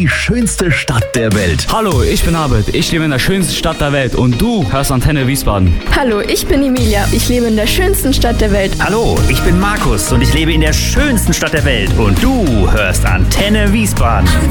Die schönste Stadt der Welt. Hallo, ich bin Arbeit. Ich lebe in der schönsten Stadt der Welt. Und du hörst Antenne Wiesbaden. Hallo, ich bin Emilia. Ich lebe in der schönsten Stadt der Welt. Hallo, ich bin Markus und ich lebe in der schönsten Stadt der Welt. Und du hörst Antenne Wiesbaden.